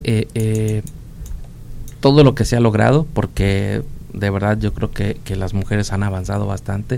todo lo que se ha logrado, porque de verdad yo creo que las mujeres han avanzado bastante,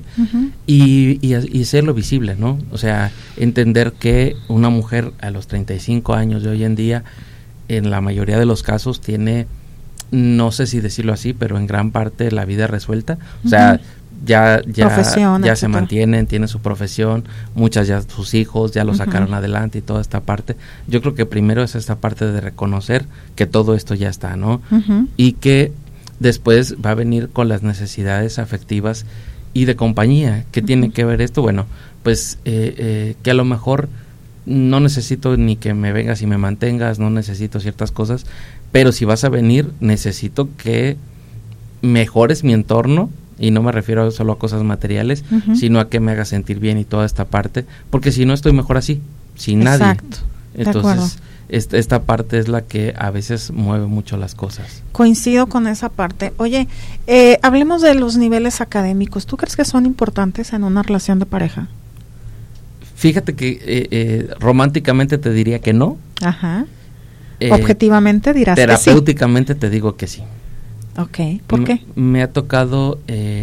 y hacerlo visible, ¿no? O sea, entender que una mujer a los 35 años de hoy en día, en la mayoría de los casos tiene, no sé si decirlo así, pero en gran parte la vida resuelta, o sea, ya se mantienen, tienen su profesión, muchas ya sus hijos ya lo sacaron adelante y toda esta parte. Yo creo que primero es esta parte de reconocer que todo esto ya está, ¿no? Y que después va a venir con las necesidades afectivas y de compañía. ¿Qué tiene que ver esto? Bueno, pues que a lo mejor no necesito ni que me vengas y me mantengas, no necesito ciertas cosas, pero si vas a venir, necesito que mejores mi entorno, y no me refiero solo a cosas materiales, sino a que me haga sentir bien y toda esta parte, porque si no estoy mejor así, sin nadie. Exacto. Entonces, esta parte es la que a veces mueve mucho las cosas. Coincido con esa parte. Oye, hablemos de los niveles académicos. ¿Tú crees que son importantes en una relación de pareja? Fíjate que románticamente te diría que no. Ajá. Objetivamente dirás que sí. Terapéuticamente te digo que sí. Ok, ¿por qué? Me ha tocado,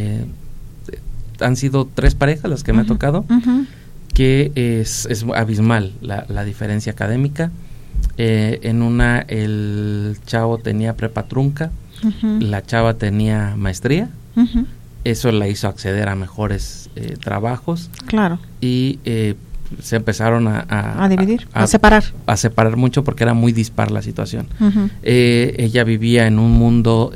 han sido 3 parejas las que me ha tocado, que es abismal la diferencia académica. En una el chavo tenía prepa trunca, la chava tenía maestría, eso la hizo acceder a mejores trabajos. Claro. Y se empezaron a dividir, a separar mucho porque era muy dispar la situación. Ella vivía en un mundo,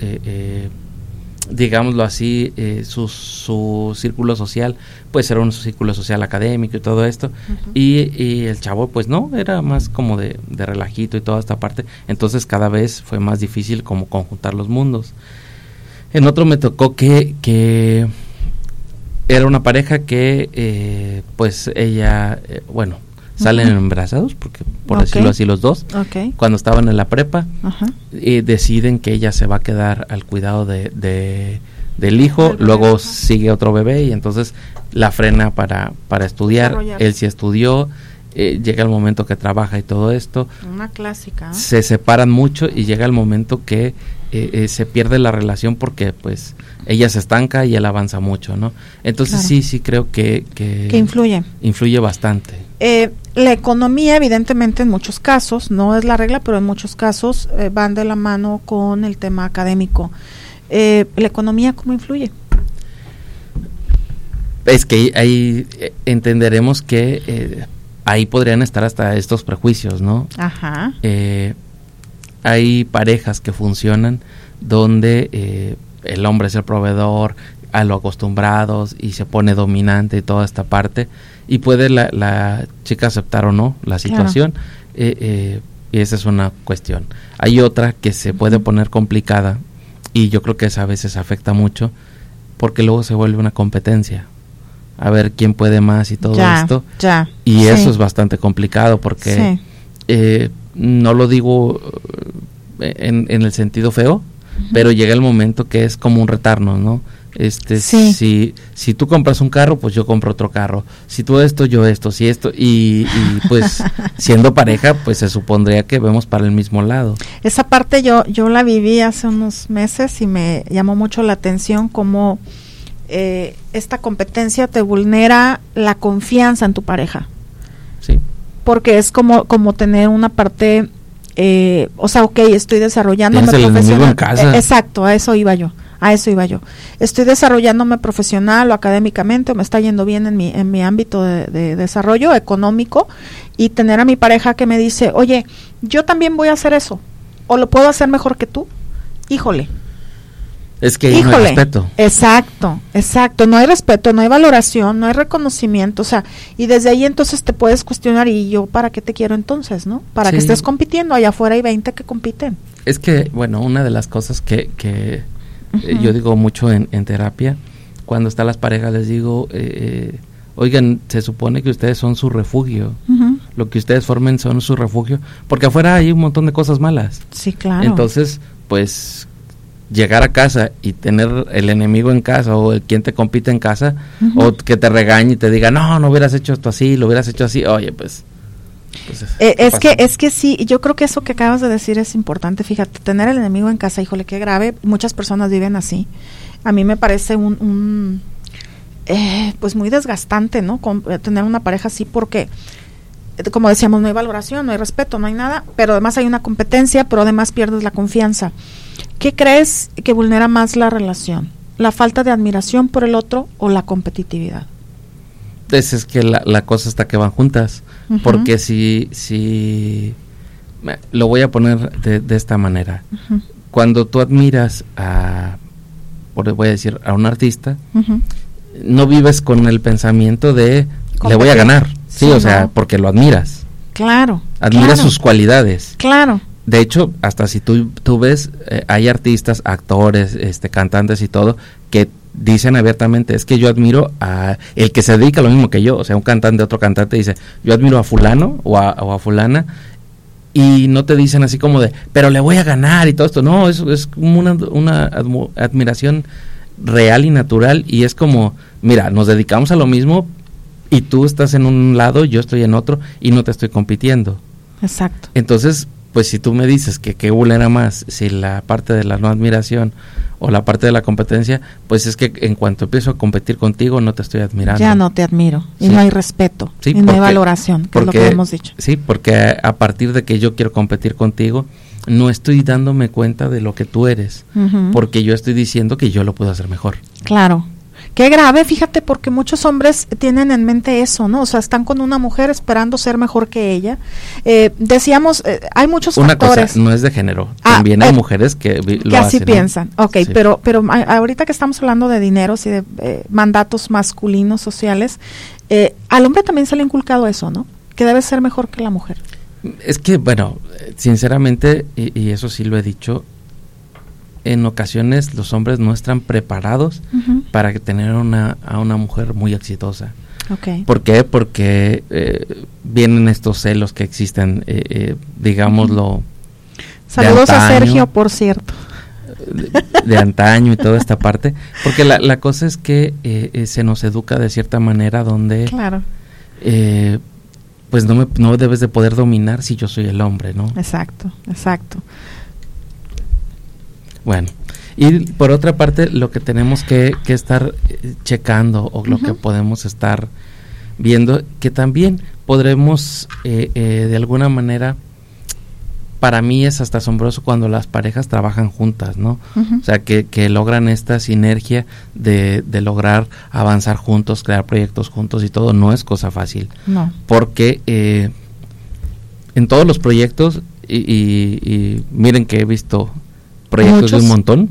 digámoslo así, su círculo social, pues era un círculo social académico y todo esto, y el chavo pues no, era más como de relajito y toda esta parte, entonces cada vez fue más difícil como conjuntar los mundos. En otro me tocó que era una pareja que pues ella, salen embarazados, porque por decirlo así los dos, cuando estaban en la prepa, deciden que ella se va a quedar al cuidado del hijo, luego sigue otro bebé y entonces la frena para estudiar. Él sí estudió, llega el momento que trabaja y todo esto. Una clásica, ¿eh? Se separan mucho y llega el momento que se pierde la relación porque pues ella se estanca y él avanza mucho, ¿no? Entonces sí creo que influye bastante. La economía, evidentemente, en muchos casos, no es la regla, pero en muchos casos van de la mano con el tema académico. ¿La economía cómo influye? Es que ahí entenderemos que ahí podrían estar hasta estos prejuicios, ¿no? Ajá. Hay parejas que funcionan donde el hombre es el proveedor, a lo acostumbrados, y se pone dominante y toda esta parte, y puede la chica aceptar o no la situación, y esa es una cuestión. Hay otra que se puede poner complicada, y yo creo que esa a veces afecta mucho, porque luego se vuelve una competencia, a ver quién puede más y todo esto, y eso es bastante complicado, porque no lo digo en el sentido feo, pero llega el momento que es como un retarnos, ¿no? Si tú compras un carro, pues yo compro otro carro. Si tú esto, yo esto. Si esto, y pues siendo pareja, pues se supondría que vemos para el mismo lado. Esa parte yo la viví hace unos meses y me llamó mucho la atención cómo esta competencia te vulnera la confianza en tu pareja. Sí. Porque es como tener una parte, estoy desarrollándome profesional. En casa. Exacto, a eso iba yo. Estoy desarrollándome profesional o académicamente, o me está yendo bien en mi ámbito de desarrollo económico, y tener a mi pareja que me dice, oye, yo también voy a hacer eso, o lo puedo hacer mejor que tú. Híjole. Es que no hay respeto. Exacto, no hay respeto, no hay valoración, no hay reconocimiento, o sea, y desde ahí entonces te puedes cuestionar, ¿y yo para qué te quiero entonces, no? Para que estés compitiendo, allá afuera hay 20 que compiten. Es que, una de las cosas que yo digo mucho en terapia, cuando están las parejas, les digo, oigan, se supone que ustedes son su refugio, lo que ustedes formen son su refugio, porque afuera hay un montón de cosas malas. Sí, claro. Entonces, pues, llegar a casa y tener el enemigo en casa, o el quien te compite en casa, o que te regañe y te diga, no hubieras hecho esto así, lo hubieras hecho así, oye, pues Pues es que sí, yo creo que eso que acabas de decir es importante. Fíjate, tener el enemigo en casa, híjole, qué grave. Muchas personas viven así. A mí me parece pues muy desgastante, ¿no? Tener una pareja así, porque como decíamos, no hay valoración, no hay respeto, no hay nada, pero además hay una competencia, pero además pierdes la confianza. ¿Qué crees que vulnera más la relación? ¿La falta de admiración por el otro o la competitividad? Es que la cosa está que van juntas, porque si lo voy a poner de esta manera. Cuando tú admiras voy a decir, a un artista, no vives con el pensamiento de le voy a ganar, sí, o sea, porque lo admiras. Claro. Admiras sus cualidades. Claro. De hecho, hasta si tú ves, hay artistas, actores, cantantes y todo, que dicen abiertamente, es que yo admiro a el que se dedica a lo mismo que yo. O sea, un cantante, otro cantante dice, yo admiro a fulano o a fulana, y no te dicen así como de, pero le voy a ganar y todo esto. No, es como una admiración real y natural, y es como, mira, nos dedicamos a lo mismo y tú estás en un lado, yo estoy en otro, y no te estoy compitiendo. Exacto. Entonces, pues si tú me dices que vulnera más, si la parte de la no admiración o la parte de la competencia, pues es que en cuanto empiezo a competir contigo no te estoy admirando. Ya no te admiro, y sí. No hay respeto, sí, y no hay valoración, que es lo que hemos dicho. Sí, porque a partir de que yo quiero competir contigo, no estoy dándome cuenta de lo que tú eres, porque yo estoy diciendo que yo lo puedo hacer mejor. Claro. Qué grave, fíjate, porque muchos hombres tienen en mente eso, ¿no? O sea, están con una mujer esperando ser mejor que ella. Decíamos, hay muchos factores. Una cosa, no es de género. También hay mujeres que lo así hacen, piensan. ¿no? Ok, sí. pero ahorita que estamos hablando de dineros y de mandatos masculinos sociales, al hombre también se le ha inculcado eso, ¿no? Que debe ser mejor que la mujer. Es que, bueno, sinceramente, y eso sí lo he dicho, en ocasiones los hombres no están preparados para tener a una mujer muy exitosa. Okay. ¿Por qué? Porque vienen estos celos que existen, digámoslo. Saludos a Sergio, por cierto. De antaño y toda esta parte. Porque la cosa es que se nos educa de cierta manera donde... Claro. Pues no debes de poder dominar si yo soy el hombre, ¿no? Exacto. Bueno, y por otra parte, lo que tenemos que estar checando, o lo que podemos estar viendo, que también podremos de alguna manera, para mí es hasta asombroso cuando las parejas trabajan juntas, ¿no? O sea, que logran esta sinergia de lograr avanzar juntos, crear proyectos juntos y todo. No es cosa fácil. No. Porque en todos los proyectos, y miren que he visto proyectos ¿Muchos? De un montón,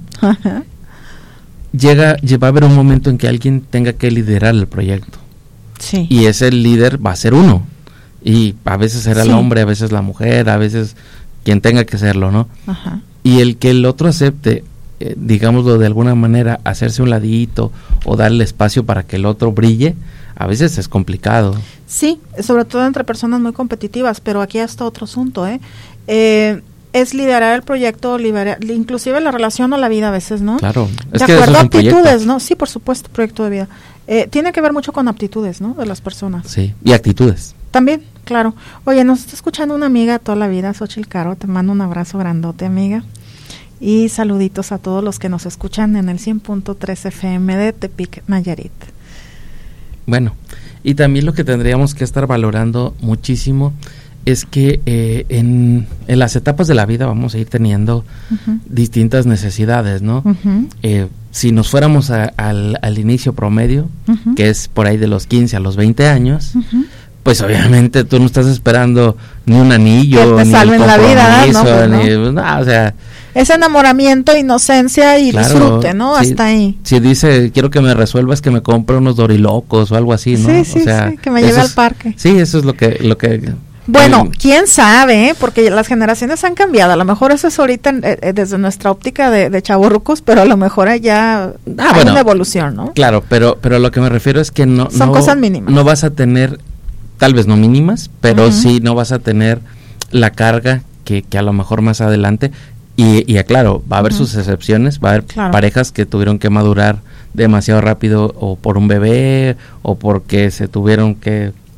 va a haber un momento en que alguien tenga que liderar el proyecto. Sí. Y ese líder va a ser uno. Y a veces será el hombre, a veces la mujer, a veces quien tenga que serlo, ¿no? Ajá. Y el que el otro acepte, digámoslo de alguna manera, hacerse un ladito o darle espacio para que el otro brille, a veces es complicado. Sí, sobre todo entre personas muy competitivas, pero aquí está otro asunto, es liderar el proyecto, inclusive la relación o la vida a veces, ¿no? Claro. De acuerdo a aptitudes, ¿no? Sí, por supuesto, proyecto de vida. Tiene que ver mucho con aptitudes, ¿no? De las personas. Sí, y actitudes. También, claro. Oye, nos está escuchando una amiga toda la vida, Xochitl Caro, te mando un abrazo grandote, amiga. Y saluditos a todos los que nos escuchan en el 100.3 FM de Tepic, Nayarit. Bueno, y también lo que tendríamos que estar valorando muchísimo es que en las etapas de la vida vamos a ir teniendo distintas necesidades, ¿no? Si nos fuéramos al inicio promedio, que es por ahí de los 15 a los 20 años, pues obviamente tú no estás esperando ni un anillo, ni el compromiso, la vida, ¿no? O sea, es enamoramiento, inocencia y claro, disfrute, ¿no? Sí, hasta ahí. Si dice, quiero que me resuelvas que me compre unos dorilocos o algo así, ¿no? Sí, o sea, que me lleve al parque. Sí, eso es lo que bueno, quién sabe, porque las generaciones han cambiado. A lo mejor eso es ahorita desde nuestra óptica de chavorrucos, pero a lo mejor allá hay una evolución, ¿no? Claro, pero lo que me refiero es que son cosas mínimas. No vas a tener, tal vez no mínimas, pero sí no vas a tener la carga que a lo mejor más adelante, y aclaro, va a haber sus excepciones, va a haber parejas que tuvieron que madurar demasiado rápido, o por un bebé, o porque se tuvieron que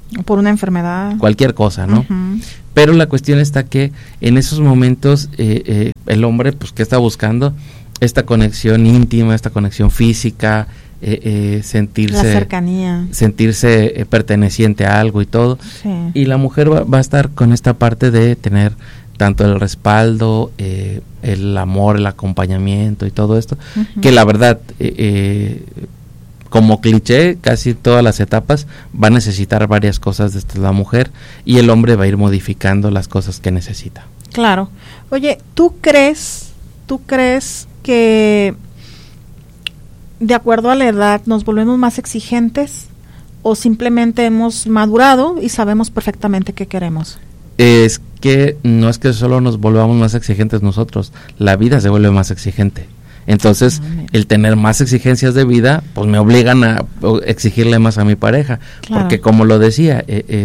Por una enfermedad. Cualquier cosa, ¿no? Uh-huh. Pero la cuestión está que en esos momentos el hombre, pues, ¿qué está buscando? Esta conexión íntima, esta conexión física, sentirse... La cercanía. Sentirse perteneciente a algo y todo. Sí. Y la mujer va a estar con esta parte de tener tanto el respaldo, el amor, el acompañamiento y todo esto, uh-huh. que la verdad, como cliché, casi todas las etapas va a necesitar varias cosas de la mujer, y el hombre va a ir modificando las cosas que necesita. Claro. Oye, ¿tú crees que de acuerdo a la edad nos volvemos más exigentes o simplemente hemos madurado y sabemos perfectamente qué queremos? Es que no es que solo nos volvamos más exigentes nosotros, la vida se vuelve más exigente. Entonces, el tener más exigencias de vida, pues me obligan a exigirle más a mi pareja. Claro. Porque como lo decía,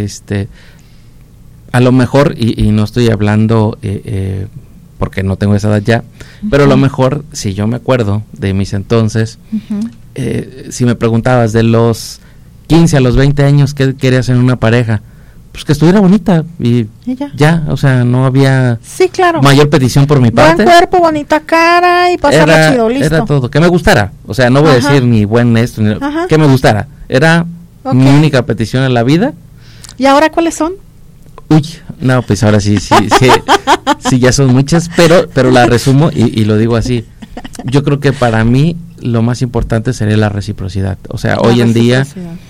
a lo mejor, y no estoy hablando porque no tengo esa edad ya, uh-huh. pero a lo mejor, si yo me acuerdo de mis entonces, uh-huh. Si me preguntabas de los 15 a los 20 años, ¿qué querías en una pareja? Pues que estuviera bonita y ya, o sea, no había sí, claro. mayor petición por mi parte. Buen cuerpo, bonita cara y pasarla chido, listo. Era todo, que me gustara, o sea, no voy Ajá. a decir ni buen esto, ni que me gustara, era mi única petición en la vida. ¿Y ahora cuáles son? Uy, no, pues ahora sí, ya son muchas, pero la resumo y lo digo así. Yo creo que para mí lo más importante sería la reciprocidad, o sea, hoy en día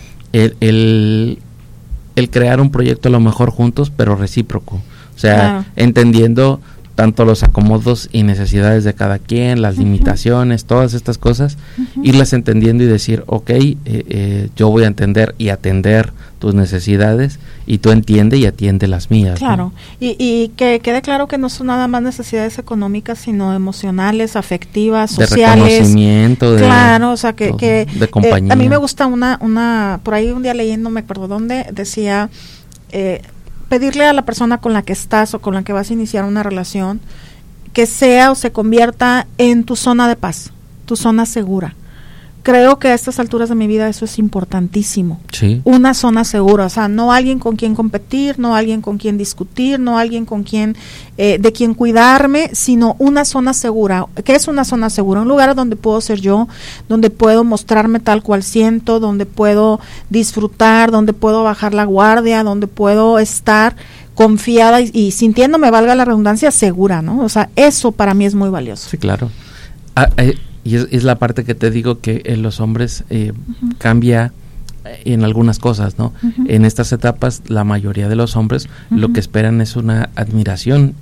el crear un proyecto a lo mejor juntos, pero recíproco, o sea, claro. entendiendo tanto los acomodos y necesidades de cada quien, las uh-huh. limitaciones, todas estas cosas, uh-huh. irlas entendiendo y decir, yo voy a entender y atender tus necesidades y tú entiende y atiende las mías. Claro, ¿no? y que quede claro que no son nada más necesidades económicas, sino emocionales, afectivas, sociales. De reconocimiento, claro, o sea, que de compañía. A mí me gusta una, por ahí un día leyendo, me acuerdo dónde, decía... pedirle a la persona con la que estás o con la que vas a iniciar una relación que sea o se convierta en tu zona de paz, tu zona segura. Creo que a estas alturas de mi vida eso es importantísimo. Sí. Una zona segura, o sea, no alguien con quien competir, no alguien con quien discutir, no alguien con quien de quien cuidarme, sino una zona segura. ¿Qué es una zona segura? Un lugar donde puedo ser yo, donde puedo mostrarme tal cual siento, donde puedo disfrutar, donde puedo bajar la guardia, donde puedo estar confiada y sintiéndome, valga la redundancia, segura, ¿no? O sea, eso para mí es muy valioso. Sí, claro. Y es la parte que te digo que en los hombres uh-huh. cambia en algunas cosas, ¿no? Uh-huh. En estas etapas la mayoría de los hombres uh-huh. lo que esperan es una admiración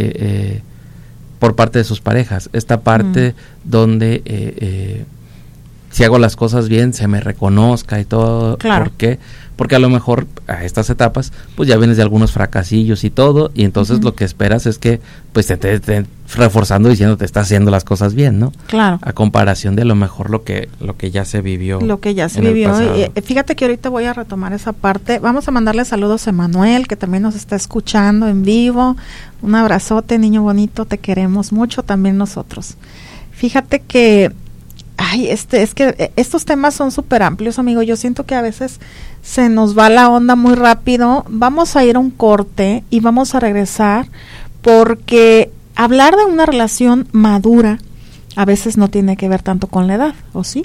por parte de sus parejas. Esta parte uh-huh. donde si hago las cosas bien se me reconozca y todo. Claro. ¿Por qué? Porque a lo mejor a estas etapas pues ya vienes de algunos fracasillos y todo, y entonces uh-huh. lo que esperas es que pues te reforzando diciendo te estás haciendo las cosas bien, ¿no? Claro. A comparación de a lo mejor lo que ya se vivió. Lo que ya se vivió. Fíjate que ahorita voy a retomar esa parte. Vamos a mandarle saludos a Manuel, que también nos está escuchando en vivo. Un abrazote, niño bonito, te queremos mucho también nosotros. Fíjate que es que estos temas son súper amplios, amigo. Yo siento que a veces se nos va la onda muy rápido. Vamos a ir a un corte y vamos a regresar, porque hablar de una relación madura a veces no tiene que ver tanto con la edad, ¿o sí?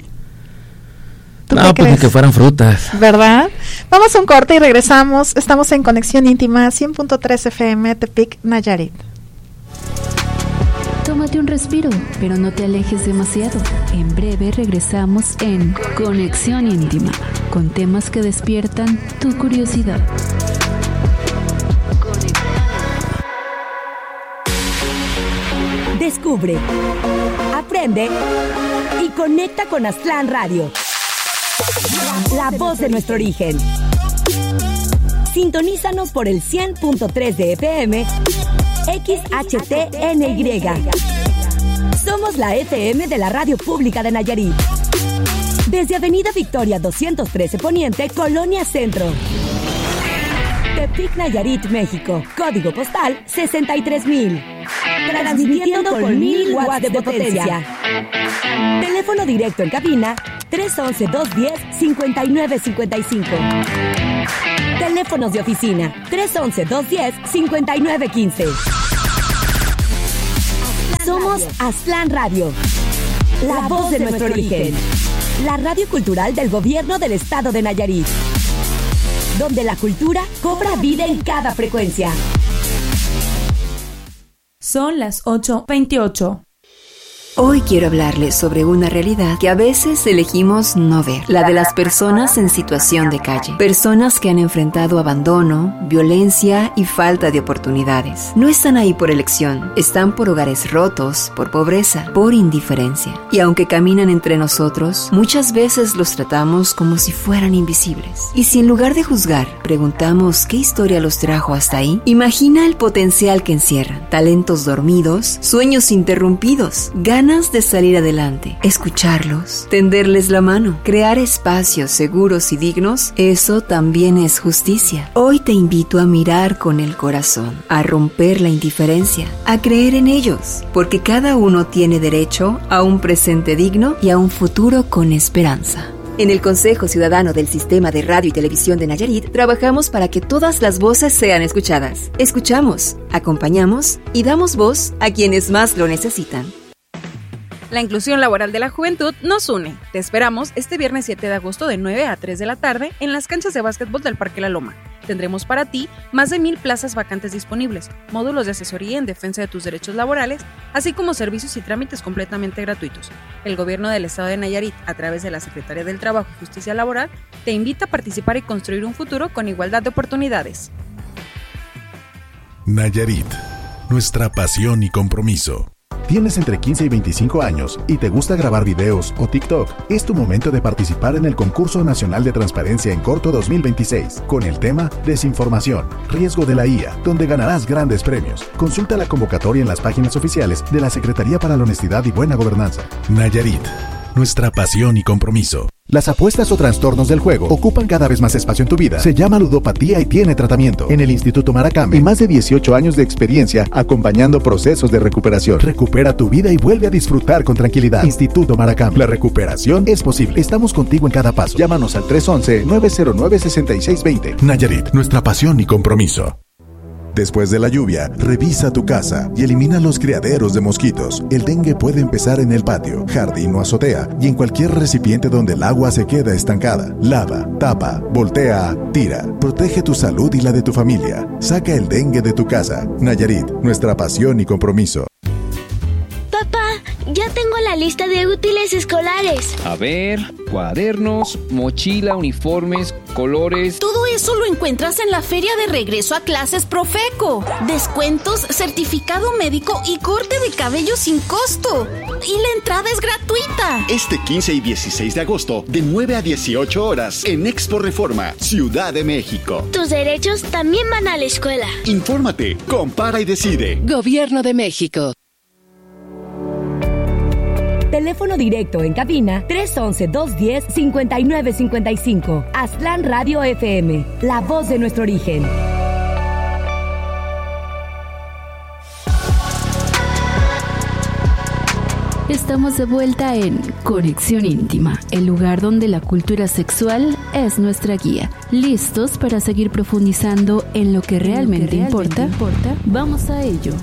No, pues ni que fueran frutas. ¿Verdad? Vamos a un corte y regresamos. Estamos en Conexión Íntima, 100.3 FM, Tepic, Nayarit. Tómate un respiro, pero no te alejes demasiado. En breve regresamos en Conexión Íntima, con temas que despiertan tu curiosidad. Descubre, aprende y conecta con Aztlán Radio. La voz de nuestro origen. Sintonízanos por el 100.3 de FM, XHTNY. Somos la FM de la Radio Pública de Nayarit. Desde Avenida Victoria 213 Poniente, Colonia Centro. Tepic, Nayarit, México. Código postal 63,000. Transmitiendo con 1000 watts de potencia. Teléfono directo en cabina 311-210-5955. Teléfonos de oficina 311-210-5915. Somos Aztlán Radio, la voz de nuestro origen. La radio cultural del gobierno del estado de Nayarit, donde la cultura cobra vida en cada frecuencia. Son las 8:28. Hoy quiero hablarles sobre una realidad que a veces elegimos no ver, la de las personas en situación de calle. Personas que han enfrentado abandono, violencia y falta de oportunidades. No están ahí por elección, están por hogares rotos, por pobreza, por indiferencia. Y aunque caminan entre nosotros, muchas veces los tratamos como si fueran invisibles. Y si en lugar de juzgar, preguntamos qué historia los trajo hasta ahí, imagina el potencial que encierran. Talentos dormidos, sueños interrumpidos, ganas de salir adelante, escucharlos, tenderles la mano, crear espacios seguros y dignos, eso también es justicia. Hoy te invito a mirar con el corazón, a romper la indiferencia, a creer en ellos, porque cada uno tiene derecho a un presente digno y a un futuro con esperanza. En el Consejo Ciudadano del Sistema de Radio y Televisión de Nayarit, trabajamos para que todas las voces sean escuchadas. Escuchamos, acompañamos y damos voz a quienes más lo necesitan. La inclusión laboral de la juventud nos une. Te esperamos este viernes 7 de agosto de 9 a 3 de la tarde en las canchas de básquetbol del Parque La Loma. Tendremos para ti más de 1,000 plazas vacantes disponibles, módulos de asesoría en defensa de tus derechos laborales, así como servicios y trámites completamente gratuitos. El gobierno del estado de Nayarit, a través de la Secretaría del Trabajo y Justicia Laboral, te invita a participar y construir un futuro con igualdad de oportunidades. Nayarit, nuestra pasión y compromiso. ¿Tienes entre 15 y 25 años y te gusta grabar videos o TikTok? Es tu momento de participar en el Concurso Nacional de Transparencia en Corto 2026, con el tema Desinformación, riesgo de la IA, donde ganarás grandes premios. Consulta la convocatoria en las páginas oficiales de la Secretaría para la Honestidad y Buena Gobernanza. Nayarit, nuestra pasión y compromiso. Las apuestas o trastornos del juego ocupan cada vez más espacio en tu vida. Se llama ludopatía y tiene tratamiento. En el Instituto Maracame, más de 18 años de experiencia acompañando procesos de recuperación. Recupera tu vida y vuelve a disfrutar con tranquilidad. Instituto Maracame. La recuperación es posible. Estamos contigo en cada paso. Llámanos al 311-909-6620. Nayarit, nuestra pasión y compromiso. Después de la lluvia, revisa tu casa y elimina los criaderos de mosquitos. El dengue puede empezar en el patio, jardín o azotea y en cualquier recipiente donde el agua se queda estancada. Lava, tapa, voltea, tira. Protege tu salud y la de tu familia. Saca el dengue de tu casa. Nayarit, nuestra pasión y compromiso. Papá, ya tengo la lista de útiles escolares. A ver, cuadernos, mochila, uniformes, colores. Todo eso lo encuentras en la Feria de Regreso a Clases Profeco. Descuentos, certificado médico y corte de cabello sin costo. Y la entrada es gratuita. Este 15 y 16 de agosto, de 9 a 18 horas, en Expo Reforma, Ciudad de México. Tus derechos también van a la escuela. Infórmate, compara y decide. Gobierno de México. Teléfono directo en cabina 311-210-5955. Aztlán Radio FM, la voz de nuestro origen. Estamos de vuelta en Conexión Íntima, el lugar donde la cultura sexual es nuestra guía. ¿Listos para seguir profundizando en lo que realmente importa? Vamos a ello.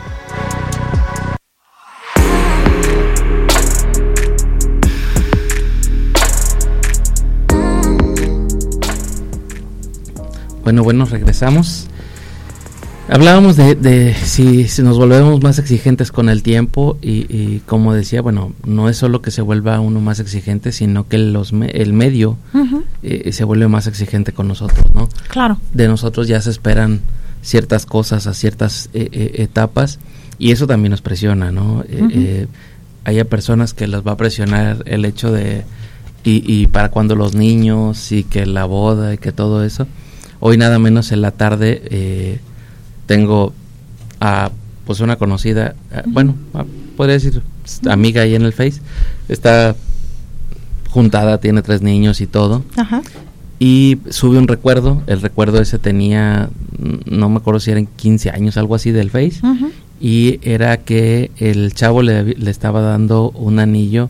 Bueno, regresamos. Hablábamos de si nos volvemos más exigentes con el tiempo y como decía, bueno, no es solo que se vuelva uno más exigente, sino que el medio se vuelve más exigente con nosotros, ¿no? Claro. De nosotros ya se esperan ciertas cosas a ciertas etapas y eso también nos presiona, ¿no? Hay personas que las va a presionar el hecho de y para cuando los niños y que la boda y que todo eso. Hoy nada menos en la tarde tengo a pues una conocida, podría decir amiga ahí en el Face, está juntada, tiene 3 niños y todo. Ajá. Y sube un recuerdo, el recuerdo ese tenía, no me acuerdo si eran 15 años, algo así del Face, y era que el chavo le estaba dando un anillo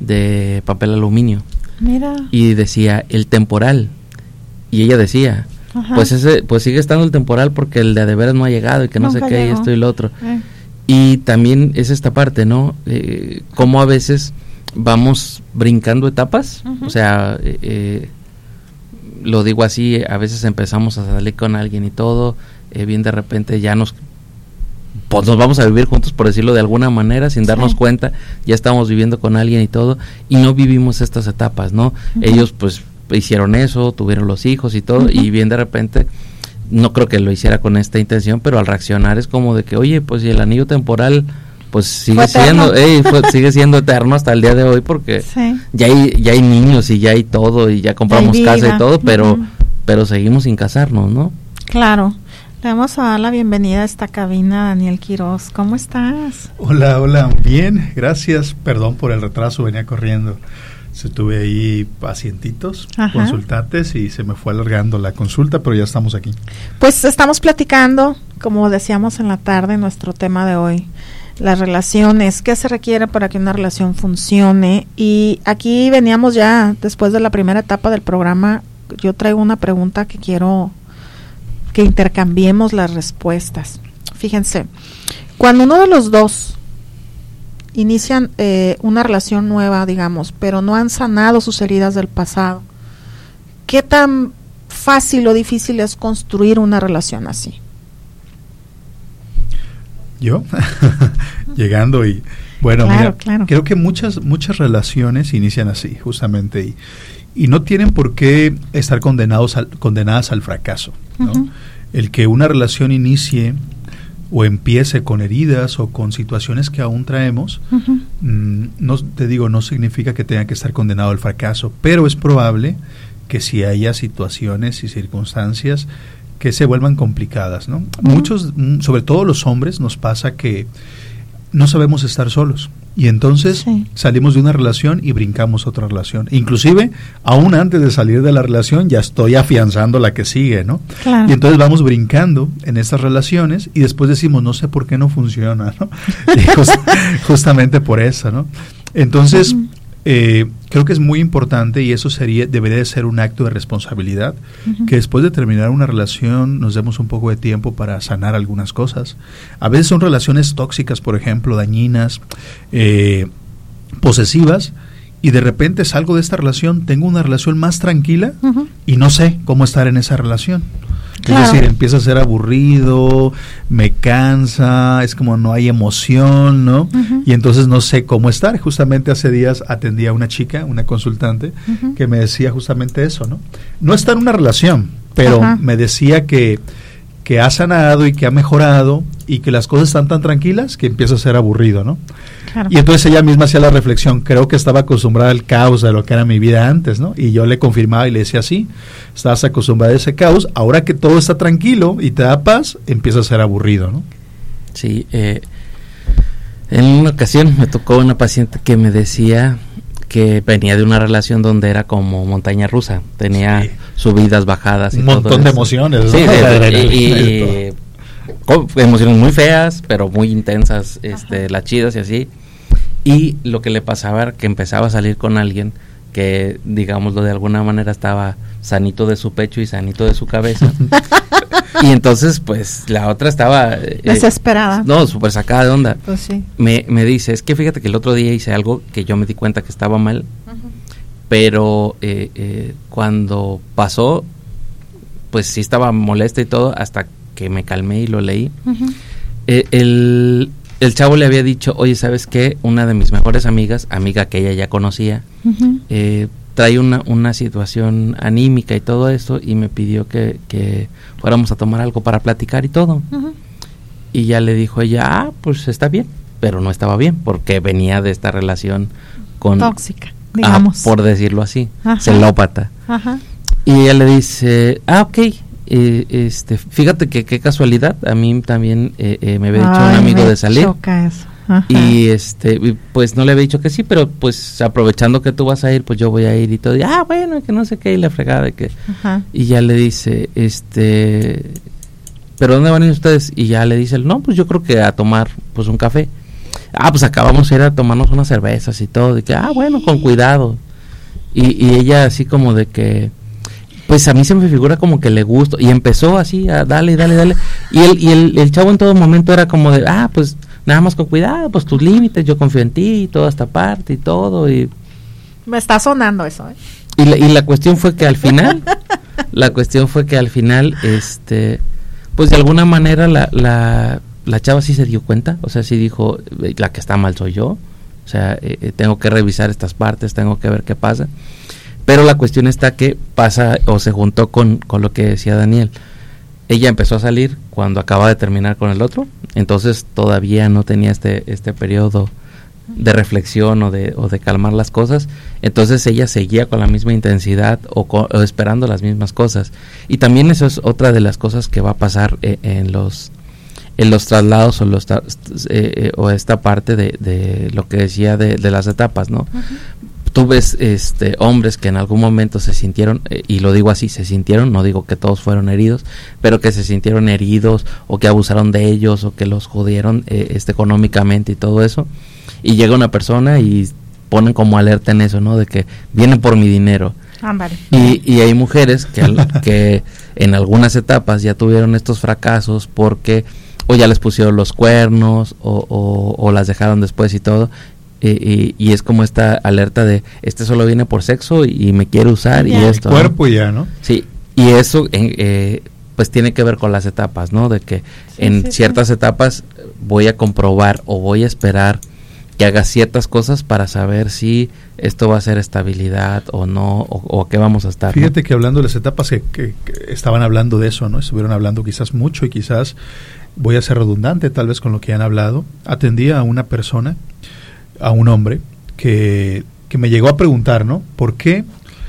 de papel aluminio. Mira. Y decía, el temporal. Y ella decía, pues sigue estando el temporal porque el de veras no ha llegado y que no sé qué, y esto y lo otro. Y también es esta parte, ¿no? Cómo a veces vamos brincando etapas, o sea, lo digo así, a veces empezamos a salir con alguien y todo, bien de repente ya nos vamos a vivir juntos, por decirlo de alguna manera, sin darnos cuenta, ya estamos viviendo con alguien y todo, y no vivimos estas etapas, ¿no? Ellos pues hicieron eso, tuvieron los hijos y todo, y bien de repente, no creo que lo hiciera con esta intención, pero al reaccionar es como de que, oye, pues si el anillo temporal pues sigue siendo eterno hasta el día de hoy, porque ya hay niños y ya hay todo, y ya compramos casa y todo, pero seguimos sin casarnos, ¿no? Claro. Le vamos a dar la bienvenida a esta cabina, Daniel Quiroz. ¿Cómo estás? Hola, bien, gracias. Perdón por el retraso, venía corriendo. Tuve ahí pacientitos, consultantes, y se me fue alargando la consulta, pero ya estamos aquí. Pues estamos platicando, como decíamos en la tarde, nuestro tema de hoy, las relaciones, qué se requiere para que una relación funcione. Y aquí veníamos ya, después de la primera etapa del programa, yo traigo una pregunta que quiero que intercambiemos las respuestas. Fíjense, cuando uno de los dos inician una relación nueva, digamos, pero no han sanado sus heridas del pasado, ¿qué tan fácil o difícil es construir una relación así? Yo, llegando y, bueno, claro. Creo que muchas relaciones inician así, justamente, y no tienen por qué estar condenadas al fracaso, ¿no? El que una relación inicie o empiece con heridas o con situaciones que aún traemos, no significa que tenga que estar condenado al fracaso, pero es probable que si haya situaciones y circunstancias que se vuelvan complicadas, ¿no? Muchos, sobre todo los hombres, nos pasa que no sabemos estar solos, y entonces salimos de una relación y brincamos a otra relación. Inclusive, aún antes de salir de la relación, ya estoy afianzando la que sigue, ¿no? Claro. Y entonces vamos brincando en estas relaciones y después decimos, no sé por qué no funciona, ¿no? Justamente por eso, ¿no? Entonces, creo que es muy importante, y eso debería de ser un acto de responsabilidad, que después de terminar una relación nos demos un poco de tiempo para sanar algunas cosas. A veces son relaciones tóxicas, por ejemplo, dañinas, posesivas, y de repente salgo de esta relación, tengo una relación más tranquila y no sé cómo estar en esa relación. Claro. Es decir, empieza a ser aburrido, me cansa, es como no hay emoción, ¿no? Y entonces no sé cómo estar. Justamente hace días atendí a una chica, una consultante, que me decía justamente eso, ¿no? No está en una relación, pero me decía que ha sanado y que ha mejorado y que las cosas están tan tranquilas que empieza a ser aburrido, ¿no? Claro. Y entonces ella misma hacía la reflexión, creo que estaba acostumbrada al caos de lo que era mi vida antes, ¿no? Y yo le confirmaba y le decía, sí, estabas acostumbrada a ese caos, ahora que todo está tranquilo y te da paz, empieza a ser aburrido, ¿no? Sí, en una ocasión me tocó una paciente que me decía que venía de una relación donde era como montaña rusa, tenía subidas, bajadas y un montón todo de eso. Emociones, ¿no? Sí, y emociones muy feas, pero muy intensas, las chidas y así. Y lo que le pasaba era que empezaba a salir con alguien que, digámoslo de alguna manera, estaba sanito de su pecho y sanito de su cabeza. Y entonces, pues, la otra estaba desesperada. No, súper sacada de onda. Pues sí. Me dice, es que fíjate que el otro día hice algo que yo me di cuenta que estaba mal, pero cuando pasó, pues sí estaba molesta y todo, hasta que me calmé y lo leí. El chavo le había dicho, oye, ¿sabes qué? Una de mis mejores amiga que ella ya conocía, trae una situación anímica y todo eso, y me pidió que fuéramos a tomar algo para platicar y todo. Y ya le dijo ella, pues está bien, pero no estaba bien, porque venía de esta relación con tóxica, digamos, por decirlo así, celópata. Y ella le dice, ok, fíjate que qué casualidad, a mí también me había dicho un amigo de salir. Choca eso. Y pues no le había dicho que sí, pero pues aprovechando que tú vas a ir, pues yo voy a ir y todo. Y, bueno, que no sé qué, y la fregada de que. Y ya le dice, ¿pero dónde van a ir ustedes? Y ya le dice, no, pues yo creo que a tomar pues un café. Pues acabamos de ir a tomarnos unas cervezas y todo. Y que, bueno, con cuidado. Y ella así como de que, pues a mí se me figura como que le gustó, y empezó así a dale, y el chavo en todo momento era como de, pues nada más con cuidado, pues tus límites, yo confío en ti, y toda esta parte y todo, y... Me está sonando eso, Y la cuestión fue que al final, pues de alguna manera la chava sí se dio cuenta, o sea, sí dijo, la que está mal soy yo, o sea, tengo que revisar estas partes, tengo que ver qué pasa. Pero la cuestión está que pasa o se juntó con lo que decía Daniel. Ella empezó a salir cuando acaba de terminar con el otro, entonces todavía no tenía este periodo de reflexión o de calmar las cosas, entonces ella seguía con la misma intensidad o esperando las mismas cosas. Y también eso es otra de las cosas que va a pasar en los traslados o esta parte de lo que decía de las etapas, ¿no? Tú ves hombres que en algún momento se sintieron, y lo digo así, se sintieron, no digo que todos fueron heridos, pero que se sintieron heridos o que abusaron de ellos o que los jodieron económicamente y todo eso, y llega una persona y ponen como alerta en eso, ¿no? De que vienen por mi dinero. Y hay mujeres que en algunas etapas ya tuvieron estos fracasos porque o ya les pusieron los cuernos o las dejaron después y todo. Y es como esta alerta de solo viene por sexo y me quiere usar y esto, el cuerpo, ¿no? Ya, ¿no? Sí, y eso pues tiene que ver con las etapas, ¿no? De que ciertas etapas voy a comprobar o voy a esperar que haga ciertas cosas para saber si esto va a ser estabilidad o no, o qué vamos a estar. Fíjate, ¿no? Que hablando de las etapas que estaban hablando de eso, ¿no? Estuvieron hablando quizás mucho y quizás voy a ser redundante tal vez con lo que han hablado. Atendí a una persona, a un hombre que me llegó a preguntar, ¿no? ¿Por qué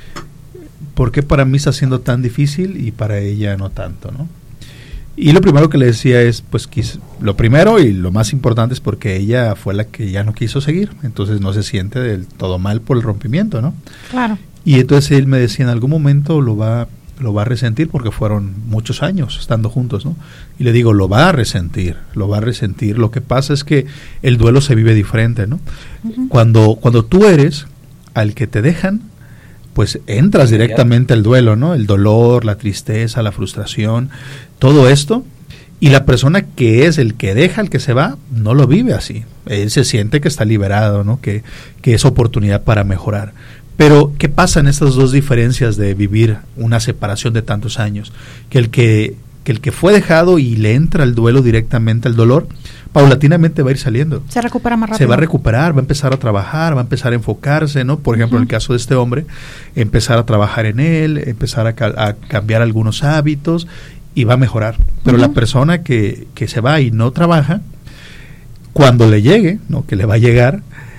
para mí está siendo tan difícil y para ella no tanto, ¿no? Y lo primero que le decía es, pues lo primero y lo más importante es porque ella fue la que ya no quiso seguir, entonces no se siente del todo mal por el rompimiento, ¿no? Claro. Y entonces él me decía, en algún momento lo va a resentir porque fueron muchos años estando juntos, ¿no? Y le digo, lo va a resentir. Lo que pasa es que el duelo se vive diferente, ¿no? Uh-huh. Cuando tú eres al que te dejan, pues entras directamente al duelo, ¿no? El dolor, la tristeza, la frustración, todo esto. Y la persona que es el que deja, el que se va, no lo vive así. Él se siente que está liberado, ¿no? Que es oportunidad para mejorar. Pero, ¿qué pasa en estas dos diferencias de vivir una separación de tantos años? Que el que fue dejado y le entra el duelo directamente al dolor, paulatinamente va a ir saliendo. Se recupera más rápido. Se va a recuperar, va a empezar a trabajar, va a empezar a enfocarse, ¿no? Por ejemplo, en el caso de este hombre, empezar a trabajar en él, empezar a cambiar algunos hábitos y va a mejorar. Pero la persona que se va y no trabaja, cuando le llegue, ¿no? Que le va a llegar,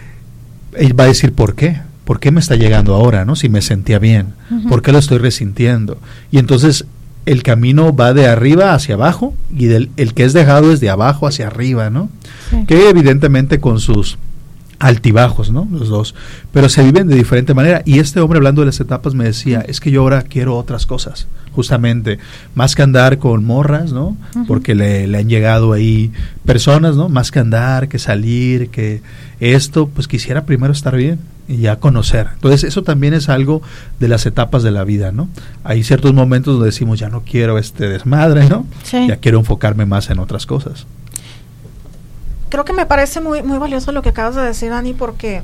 él va a decir ¿por qué? ¿Por qué me está llegando ahora, no? Si me sentía bien, ¿por qué lo estoy resintiendo? Y entonces el camino va de arriba hacia abajo y el que es dejado es de abajo hacia arriba, ¿no? Sí. Que evidentemente con sus altibajos, ¿no? Los dos, pero se viven de diferente manera. Y este hombre, hablando de las etapas, me decía, es que yo ahora quiero otras cosas, justamente, más que andar con morras, ¿no? Porque le han llegado ahí personas, ¿no? Más que andar, que salir, que esto, pues quisiera primero estar bien y ya conocer. Entonces eso también es algo de las etapas de la vida, ¿no? Hay ciertos momentos donde decimos, ya no quiero este desmadre, ¿no? Sí. Ya quiero enfocarme más en otras cosas. Creo que me parece muy, muy valioso lo que acabas de decir, Dani, porque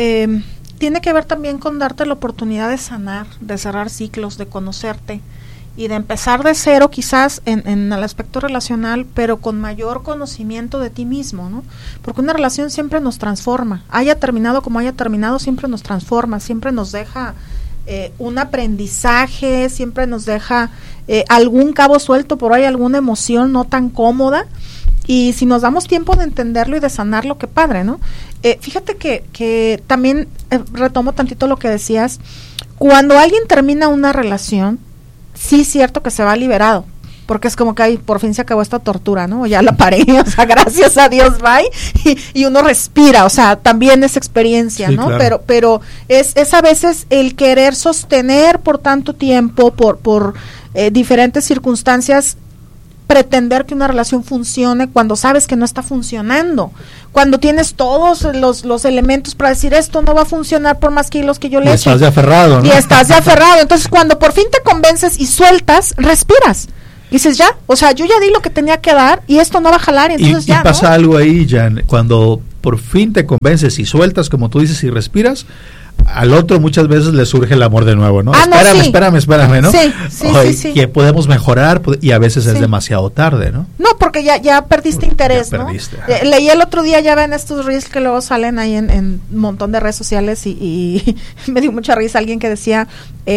tiene que ver también con darte la oportunidad de sanar, de cerrar ciclos, de conocerte y de empezar de cero quizás en el aspecto relacional, pero con mayor conocimiento de ti mismo, ¿no? Porque una relación siempre nos transforma, haya terminado como haya terminado, siempre nos transforma, siempre nos deja un aprendizaje, siempre nos deja algún cabo suelto por ahí, alguna emoción no tan cómoda. Y si nos damos tiempo de entenderlo y de sanarlo, qué padre, ¿no? Fíjate que también retomo tantito lo que decías. Cuando alguien termina una relación, sí es cierto que se va liberado, porque es como que ay, por fin se acabó esta tortura, ¿no? Ya la paré, o sea, gracias a Dios, bye, y uno respira, o sea, también es experiencia, sí, ¿no? Claro. Pero es a veces el querer sostener por tanto tiempo, por diferentes circunstancias, pretender que una relación funcione cuando sabes que no está funcionando, cuando tienes todos los elementos para decir esto no va a funcionar por más kilos que yo le eche. Estás de aferrado, ¿no? Y estás de aferrado. Entonces, cuando por fin te convences y sueltas, respiras. Dices, ya, o sea, yo ya di lo que tenía que dar y esto no va a jalar, entonces ya, y pasa algo ahí, Jan, cuando por fin te convences y sueltas, como tú dices, y respiras, al otro muchas veces le surge el amor de nuevo, ¿no? Espérame, ¿no? Sí. Que podemos mejorar y a veces es demasiado tarde, ¿no? No, porque ya perdiste interés, ¿no? Leí el otro día, ya ven estos reels que luego salen ahí en un montón de redes sociales y me dio mucha risa alguien que decía,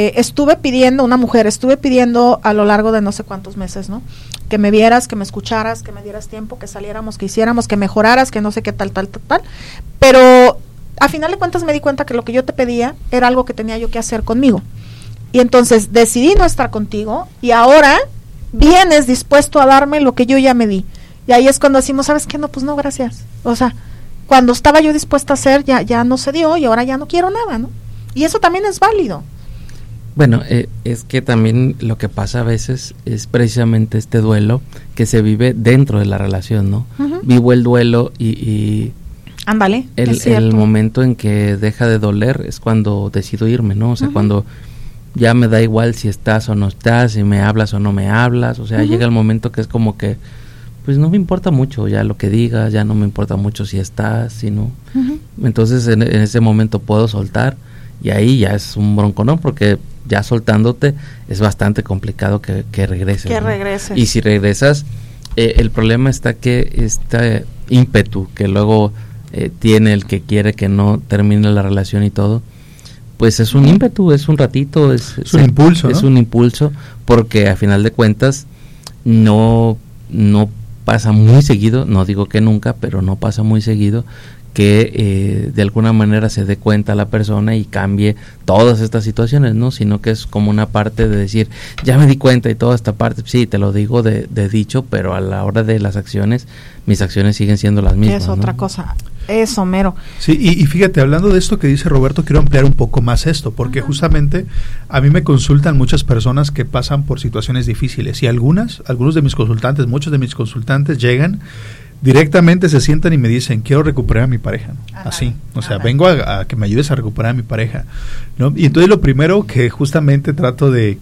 una mujer estuve pidiendo a lo largo de no sé cuántos meses, ¿no? Que me vieras, que me escucharas, que me dieras tiempo, que saliéramos, que hiciéramos, que mejoraras, que no sé qué tal, pero a final de cuentas me di cuenta que lo que yo te pedía era algo que tenía yo que hacer conmigo. Y entonces decidí no estar contigo y ahora vienes dispuesto a darme lo que yo ya me di. Y ahí es cuando decimos, ¿sabes qué? No, pues no, gracias. O sea, cuando estaba yo dispuesta a hacer, ya no se dio y ahora ya no quiero nada, ¿no? Y eso también es válido. Bueno, es que también lo que pasa a veces es precisamente este duelo que se vive dentro de la relación, ¿no? Uh-huh. Vivo el duelo y ándale, el momento en que deja de doler es cuando decido irme, ¿no? O sea, uh-huh. Cuando ya me da igual si estás o no estás, si me hablas o no me hablas, o sea, uh-huh. Llega el momento que es como que, pues no me importa mucho ya lo que digas, ya no me importa mucho si estás, si no. Uh-huh. Entonces en ese momento puedo soltar y ahí ya es un bronconón porque ya soltándote es bastante complicado que regreses. Que ¿no? regreses. Y si regresas, el problema está que este ímpetu que luego tiene el que quiere que no termine la relación y todo, pues es un ímpetu, es un ratito, es un impulso, ¿no? Es un impulso porque a final de cuentas no pasa muy seguido, no digo que nunca, pero no pasa muy seguido que de alguna manera se dé cuenta la persona y cambie todas estas situaciones, ¿no? Sino que es como una parte de decir, ya me di cuenta y toda esta parte, sí, te lo digo de dicho, pero a la hora de las acciones, mis acciones siguen siendo las mismas. Es otra cosa, eso, mero. Sí, y fíjate, hablando de esto que dice Roberto, quiero ampliar un poco más esto, porque uh-huh. Justamente a mí me consultan muchas personas que pasan por situaciones difíciles y muchos de mis consultantes llegan directamente, se sientan y me dicen, quiero recuperar a mi pareja, ¿no? Así, o sea, vengo a que me ayudes a recuperar a mi pareja, ¿no? Y entonces lo primero que justamente trato de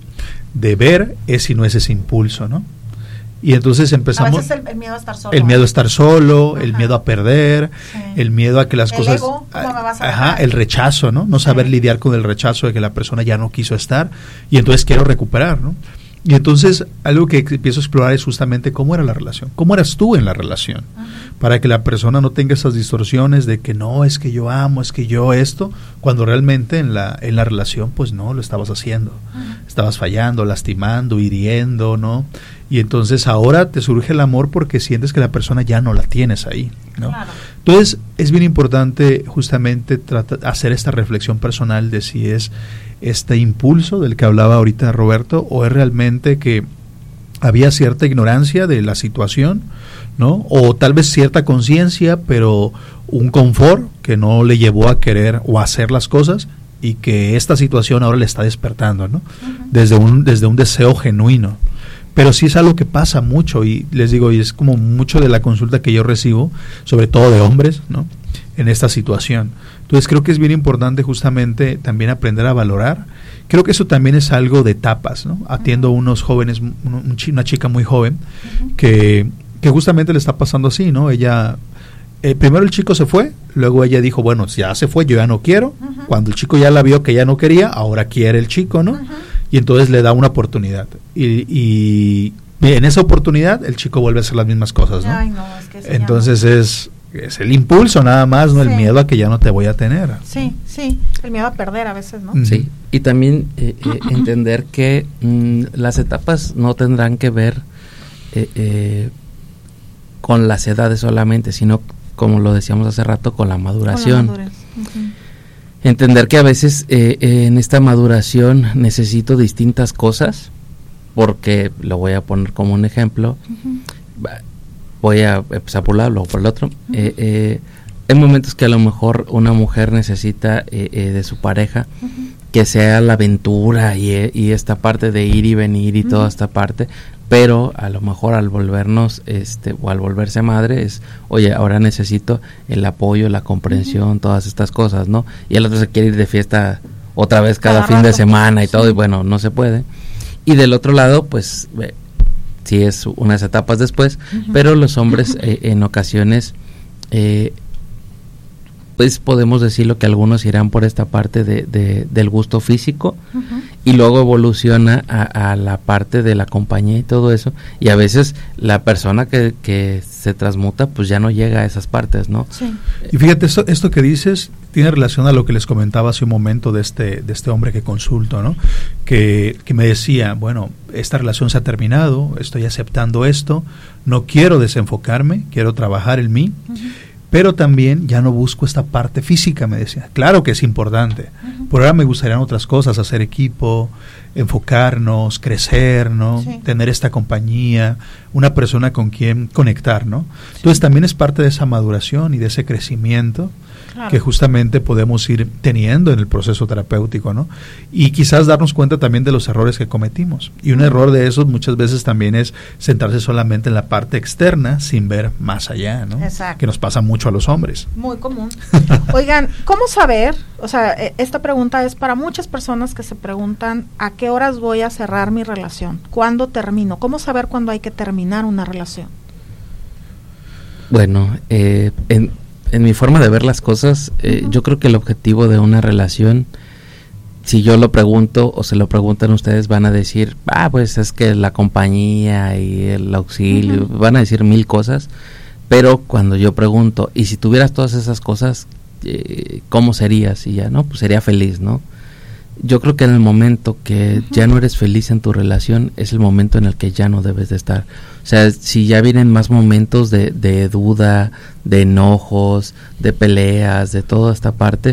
ver es si no es ese impulso, ¿no? Y entonces empezamos... A veces el miedo a estar solo. El miedo a estar solo, el miedo a perder, sí. El miedo a que las cosas... Ego, ¿cómo me vas a dejar? El rechazo, ¿no? No saber lidiar con el rechazo de que la persona ya no quiso estar y entonces quiero recuperar, ¿no? Y entonces algo que empiezo a explorar es justamente cómo era la relación, cómo eras tú en la relación, uh-huh. Para que la persona no tenga esas distorsiones de que no, es que yo amo, es que yo esto, cuando realmente en la relación pues no, lo estabas haciendo, uh-huh. Estabas fallando, lastimando, hiriendo, ¿no? Y entonces ahora te surge el amor porque sientes que la persona ya no la tienes ahí, ¿no? Claro. Entonces es bien importante justamente hacer esta reflexión personal de si es este impulso del que hablaba ahorita Roberto o es realmente que había cierta ignorancia de la situación, ¿no? O tal vez cierta conciencia, pero un confort que no le llevó a querer o a hacer las cosas y que esta situación ahora le está despertando, ¿no? Uh-huh. Desde un deseo genuino. Pero sí es algo que pasa mucho y les digo, y es como mucho de la consulta que yo recibo, sobre todo de hombres, ¿no? En esta situación. Entonces creo que es bien importante justamente también aprender a valorar. Creo que eso también es algo de etapas, ¿no? Atiendo a unos jóvenes, una chica muy joven, uh-huh. que justamente le está pasando así, ¿no? Ella, primero el chico se fue, luego ella dijo, bueno, ya se fue, yo ya no quiero. Uh-huh. Cuando el chico ya la vio que ya no quería, ahora quiere el chico, ¿no? Uh-huh. Y entonces le da una oportunidad. Y en esa oportunidad el chico vuelve a hacer las mismas cosas, ¿no? Ay, no, es que entonces es el impulso nada más, ¿no? Sí. El miedo a que ya no te voy a tener. Sí, el miedo a perder a veces, ¿no? Sí, y también entender que las etapas no tendrán que ver con las edades solamente, sino, como lo decíamos hace rato, con la maduración. Con la madurez. Uh-huh. Entender que a veces en esta maduración necesito distintas cosas, porque lo voy a poner como un ejemplo, uh-huh. Voy a empezar por un lado, luego por el otro. Uh-huh. Hay momentos que a lo mejor una mujer necesita de su pareja, uh-huh. que sea la aventura y esta parte de ir y venir y uh-huh. toda esta parte. pero a lo mejor al volvernos o al volverse madre es, oye, ahora necesito el apoyo, la comprensión, todas estas cosas, ¿no? Y el otro se quiere ir de fiesta otra vez cada fin de semana y todo, y bueno, no se puede. Y del otro lado, pues sí es unas etapas después, pero los hombres en ocasiones pues podemos decirlo que algunos irán por esta parte del gusto físico, y luego evoluciona a la parte de la compañía y todo eso, y a veces la persona que se transmuta pues ya no llega a esas partes, ¿no? Sí. Y fíjate, esto que dices tiene relación a lo que les comentaba hace un momento de este hombre que consulto, ¿no? Que me decía, bueno, esta relación se ha terminado, estoy aceptando esto, no quiero desenfocarme, quiero trabajar en mí, pero también ya no busco esta parte física, me decía. Claro que es importante, pero ahora me gustarían otras cosas, hacer equipo, enfocarnos, crecer, ¿no? Sí. Tener esta compañía, una persona con quien conectar, ¿no? Sí. Entonces también es parte de esa maduración y de ese crecimiento, claro, que justamente podemos ir teniendo en el proceso terapéutico, ¿no? Y quizás darnos cuenta también de los errores que cometimos. Y un error de esos muchas veces también es centrarse solamente en la parte externa sin ver más allá, ¿no? Exacto. Que nos pasa mucho a los hombres. Muy común. Oigan, ¿cómo saber? O sea, esta pregunta es para muchas personas que se preguntan ¿a qué horas voy a cerrar mi relación? ¿Cuándo termino? ¿Cómo saber cuándo hay que terminar una relación? Bueno, en mi forma de ver las cosas, yo creo que el objetivo de una relación, si yo lo pregunto o se lo preguntan ustedes, van a decir, pues es que la compañía y el auxilio, van a decir 1000 cosas, pero cuando yo pregunto, y si tuvieras todas esas cosas, ¿cómo serías? Y ya, ¿no? Pues sería feliz, ¿no? Yo creo que en el momento que ya no eres feliz en tu relación, es el momento en el que ya no debes de estar. O sea, si ya vienen más momentos de duda, de enojos, de peleas, de toda esta parte,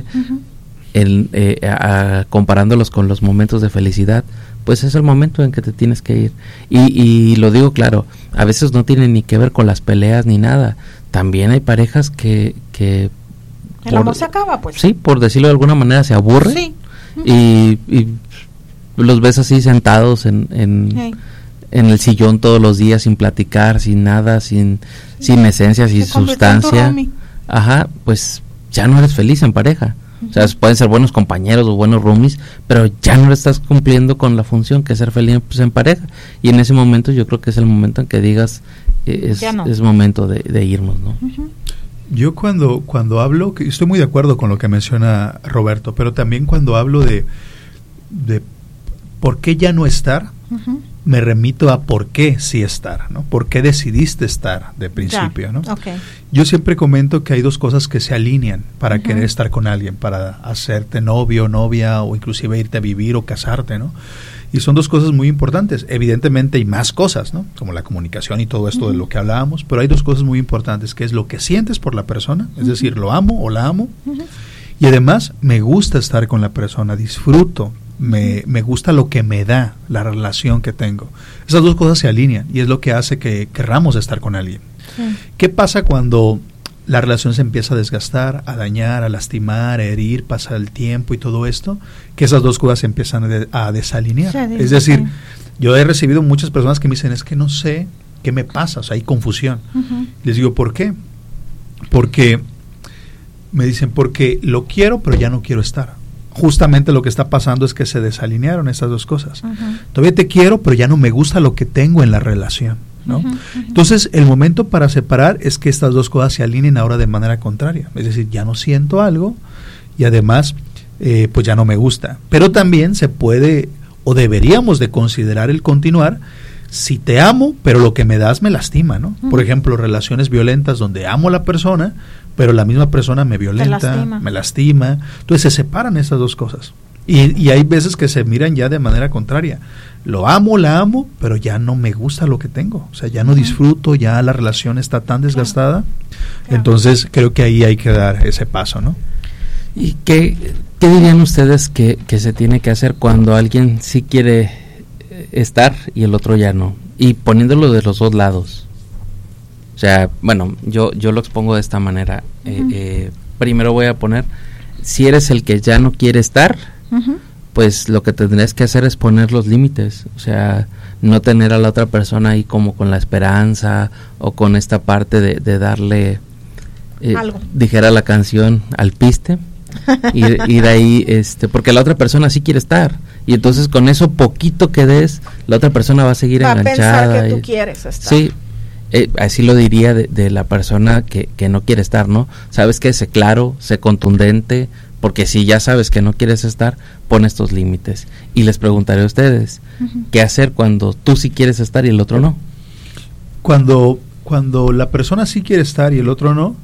comparándolos con los momentos de felicidad, pues es el momento en que te tienes que ir. Y lo digo claro, a veces no tiene ni que ver con las peleas ni nada. También hay parejas que el amor se acaba, pues. Sí, por decirlo de alguna manera, se aburre. Sí. Y los ves así sentados en el sillón todos los días, sin platicar, sin nada, sin esencia, sin sustancia. Ajá, pues ya no eres feliz en pareja. O sea, pueden ser buenos compañeros o buenos roomies, pero ya no estás cumpliendo con la función que es ser feliz pues, en pareja. Y en ese momento yo creo que es el momento en que digas es momento de irnos, ¿no? Yo cuando hablo, que estoy muy de acuerdo con lo que menciona Roberto, pero también cuando hablo de por qué ya no estar, me remito a por qué sí estar, ¿no? ¿Por qué decidiste estar de principio, ¿no? Okay. Yo siempre comento que hay dos cosas que se alinean para querer estar con alguien, para hacerte novio, novia, o inclusive irte a vivir o casarte, ¿no? Y son dos cosas muy importantes. Evidentemente hay más cosas, ¿no? Como la comunicación y todo esto de lo que hablábamos, pero hay dos cosas muy importantes, que es lo que sientes por la persona, es decir, lo amo o la amo, y además me gusta estar con la persona, disfruto, me gusta lo que me da la relación que tengo. Esas dos cosas se alinean y es lo que hace que querramos estar con alguien. ¿Qué pasa cuando la relación se empieza a desgastar, a dañar, a lastimar, a herir, pasa el tiempo y todo esto? Que esas dos cosas se empiezan a desalinear. Es decir, yo he recibido muchas personas que me dicen, es que no sé qué me pasa, o sea, hay confusión. Les digo, ¿por qué? Porque me dicen, porque lo quiero, pero ya no quiero estar. Justamente lo que está pasando es que se desalinearon esas dos cosas. Todavía te quiero, pero ya no me gusta lo que tengo en la relación, ¿no? Entonces, el momento para separar es que estas dos cosas se alineen ahora de manera contraria. Es decir, ya no siento algo y además, pues ya no me gusta. Pero también se puede o deberíamos de considerar el continuar si te amo, pero lo que me das me lastima, ¿no? Por ejemplo, relaciones violentas donde amo a la persona, pero la misma persona me violenta, me lastima. Entonces se separan esas dos cosas. Y hay veces que se miran ya de manera contraria. Lo amo, la amo, pero ya no me gusta lo que tengo. O sea, ya no disfruto, ya la relación está tan desgastada. Entonces creo que ahí hay que dar ese paso, ¿no? ¿Y qué dirían ustedes que se tiene que hacer cuando alguien sí quiere estar y el otro ya no? Y poniéndolo de los dos lados. O sea, bueno, yo lo expongo de esta manera. Primero voy a poner, si eres el que ya no quiere estar, pues lo que tendrías que hacer es poner los límites, o sea, no tener a la otra persona ahí como con la esperanza o con esta parte de darle, dijera la canción, al piste, y de ahí, porque la otra persona sí quiere estar, y entonces con eso poquito que des, la otra persona va a seguir enganchada. Va a pensar que tú quieres estar. Sí, así lo diría de la persona que no quiere estar, ¿no? Sabes que sé claro, sé contundente, porque si ya sabes que no quieres estar, pon estos límites. Y les preguntaré a ustedes, ¿qué hacer cuando tú sí quieres estar y el otro no? Cuando la persona sí quiere estar y el otro no,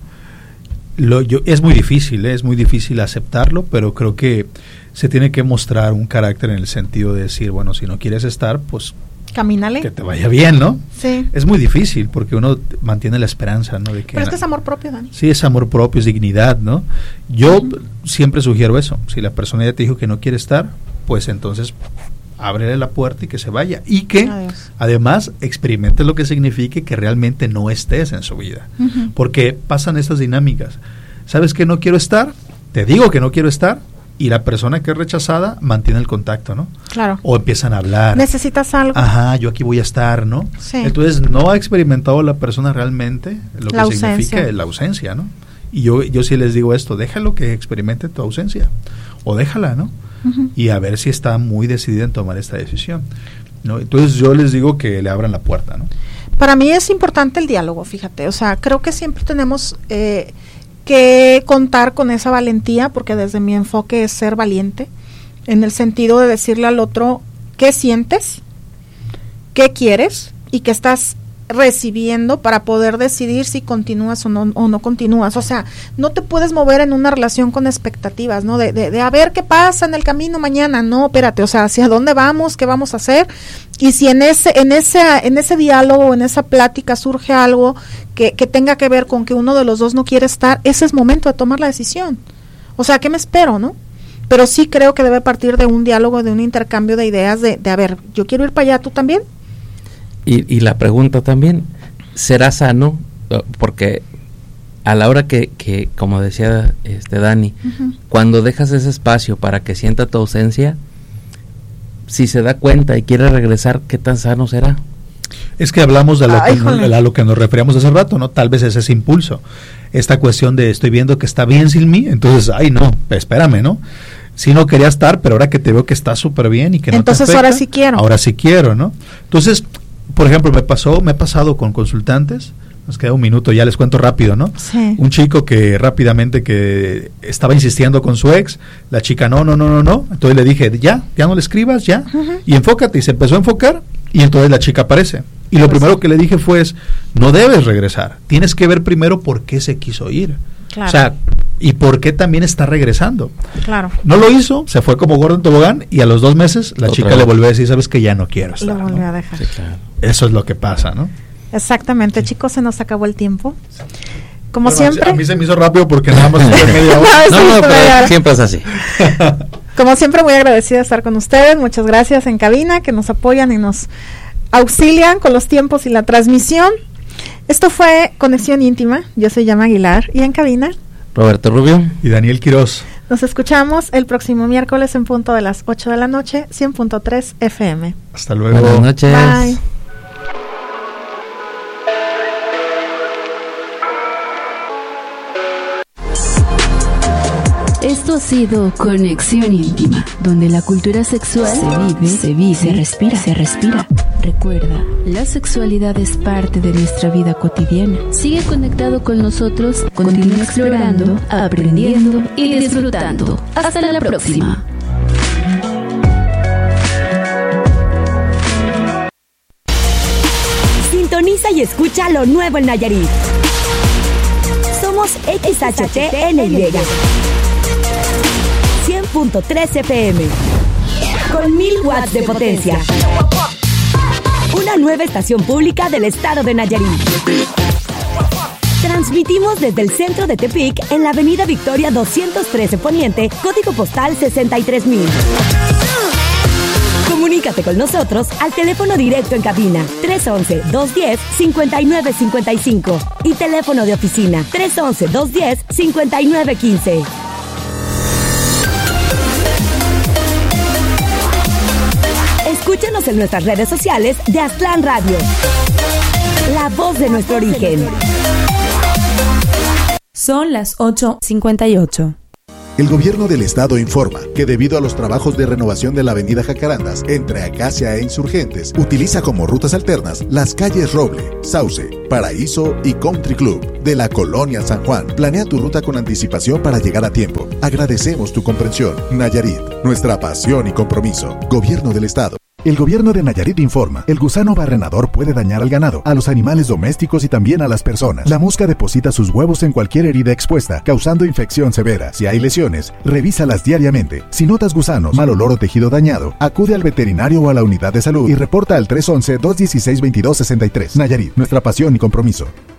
es muy difícil aceptarlo, pero creo que se tiene que mostrar un carácter en el sentido de decir, bueno, si no quieres estar, pues camínale, que te vaya bien, ¿no? Sí. Es muy difícil porque uno mantiene la esperanza, ¿no? De que pero es que es amor propio, Dani. Sí, es amor propio, es dignidad, ¿no? Yo siempre sugiero eso. Si la persona ya te dijo que no quiere estar, pues entonces ábrele la puerta y que se vaya. Y que además experimente lo que signifique que realmente no estés en su vida. Porque pasan estas dinámicas. ¿Sabes que no quiero estar? Te digo que no quiero estar. Y la persona que es rechazada mantiene el contacto, ¿no? Claro. O empiezan a hablar. ¿Necesitas algo? Ajá, yo aquí voy a estar, ¿no? Sí. Entonces no ha experimentado la persona realmente lo que significa la ausencia, ¿no? Y yo sí les digo esto, déjalo que experimente tu ausencia. O déjala, ¿no? Y a ver si está muy decidida en tomar esta decisión, ¿no? Entonces yo les digo que le abran la puerta, ¿no? Para mí es importante el diálogo, fíjate. O sea, creo que siempre tenemos que contar con esa valentía, porque desde mi enfoque es ser valiente, en el sentido de decirle al otro qué sientes, qué quieres y qué estás recibiendo para poder decidir si continúas o no continúas. O sea, no te puedes mover en una relación con expectativas, ¿no? De a ver qué pasa en el camino mañana. No, espérate, o sea, hacia dónde vamos, qué vamos a hacer. Y si en ese diálogo, en esa plática surge algo que tenga que ver con que uno de los dos no quiere estar, ese es momento de tomar la decisión. O sea, ¿qué me espero, no? Pero sí creo que debe partir de un diálogo, de un intercambio de ideas, de a ver, yo quiero ir para allá, ¿tú también? Y la pregunta también, ¿será sano? Porque a la hora que como decía Dani, cuando dejas ese espacio para que sienta tu ausencia, si se da cuenta y quiere regresar, ¿qué tan sano será? Es que hablamos de lo que nos referíamos hace rato, ¿no? Tal vez es ese impulso, esta cuestión de estoy viendo que está bien sin mí, entonces, ay no, espérame, ¿no? Si no quería estar, pero ahora que te veo que está súper bien y que no entonces te afecta, ahora sí quiero, ¿no? Entonces, por ejemplo, me he pasado con consultantes, nos queda un minuto, ya les cuento rápido, ¿no? Sí. Un chico que rápidamente que estaba insistiendo con su ex, la chica no, entonces le dije, ya no le escribas, ya, y enfócate, y se empezó a enfocar, y entonces la chica aparece. Y lo primero que le dije fue, no debes regresar, tienes que ver primero por qué se quiso ir. Claro. O sea, y por qué también está regresando. Claro. No lo hizo, se fue como gordo en tobogán, y a los 2 meses la chica le volvió a decir, sabes que ya no quiero estar. Lo volvió a dejar. Sí, claro. Eso es lo que pasa, ¿no? Exactamente, chicos, se nos acabó el tiempo. Como siempre. A mí se me hizo rápido porque nada más fue media hora. No, pero siempre es así. Como siempre, muy agradecida de estar con ustedes. Muchas gracias en cabina, que nos apoyan y nos auxilian con los tiempos y la transmisión. Esto fue Conexión Íntima. Yo soy Yama Aguilar y en cabina Roberto Rubio y Daniel Quiroz. Nos escuchamos el próximo miércoles en punto de las 8 de la noche, 100.3 FM. Hasta luego. Buenas noches. Bye. Esto ha sido Conexión Íntima, donde la cultura sexual se vive, se respira. Recuerda, la sexualidad es parte de nuestra vida cotidiana. Sigue conectado con nosotros, continúa explorando, aprendiendo y disfrutando. Hasta la próxima. Sintoniza y escucha lo nuevo en Nayarit. Somos XHTNY 100.3 FM con 1000 watts de potencia. Una nueva estación pública del estado de Nayarit. Transmitimos desde el centro de Tepic en la avenida Victoria 213 Poniente, código postal 63000. Comunícate con nosotros al teléfono directo en cabina 311-210-5955 y teléfono de oficina 311-210-5915. Escúchanos en nuestras redes sociales de Aztlán Radio. La voz de nuestro origen. Son las 8:58. El gobierno del estado informa que debido a los trabajos de renovación de la avenida Jacarandas entre Acacia e Insurgentes, utiliza como rutas alternas las calles Roble, Sauce, Paraíso y Country Club de la Colonia San Juan. Planea tu ruta con anticipación para llegar a tiempo. Agradecemos tu comprensión. Nayarit, nuestra pasión y compromiso. Gobierno del estado. El gobierno de Nayarit informa, el gusano barrenador puede dañar al ganado, a los animales domésticos y también a las personas. La mosca deposita sus huevos en cualquier herida expuesta, causando infección severa. Si hay lesiones, revísalas diariamente. Si notas gusanos, mal olor o tejido dañado, acude al veterinario o a la unidad de salud y reporta al 311-216-2263. Nayarit, nuestra pasión y compromiso.